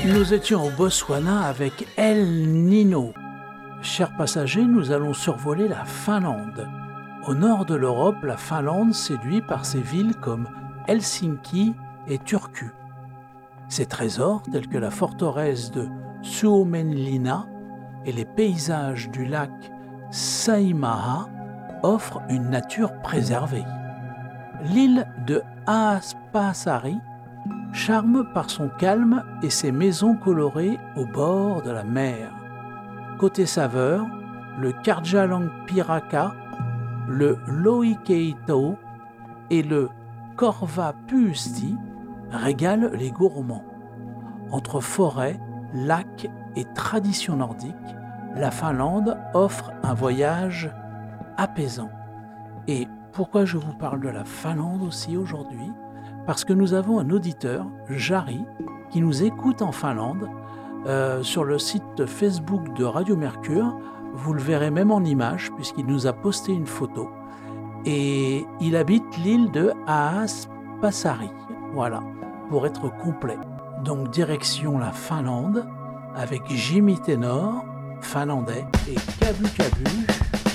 Nous étions au Botswana avec El Nino. Chers passagers, nous allons survoler la Finlande. Au nord de l'Europe, la Finlande séduit par ses villes comme Helsinki et Turku. Ses trésors, tels que la forteresse de Suomenlinna et les paysages du lac Saimaa, offrent une nature préservée. L'île de Haapasaari charme par son calme et ses maisons colorées au bord de la mer. Côté saveur, le Karjalanpiraka, le Lohikeito et le Korvapuusti régalent les gourmands. Entre forêts, lacs et traditions nordiques, la Finlande offre un voyage apaisant. Et pourquoi je vous parle de la Finlande aussi aujourd'hui ? Parce que nous avons un auditeur, Jari, qui nous écoute en Finlande, sur le site Facebook de Radio Mercure. Vous le verrez même en image, puisqu'il nous a posté une photo. Et il habite l'île de Haapasaari, voilà, pour être complet. Donc direction la Finlande, avec Jimmy Ténor, finlandais, et Kabu Kabu.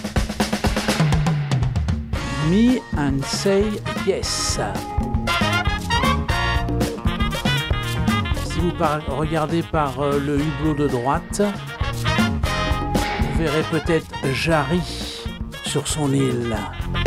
Me and say yes. Si vous regardez par le hublot de droite, vous verrez peut-être Jari sur son île.